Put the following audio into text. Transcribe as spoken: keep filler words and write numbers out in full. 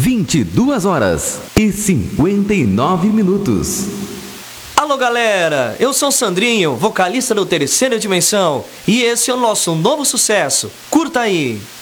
vinte e duas horas e cinquenta e nove minutos. Alô galera, eu sou o Sandrinho, vocalista do Terceira Dimensão, e esse é o nosso novo sucesso. Curta aí!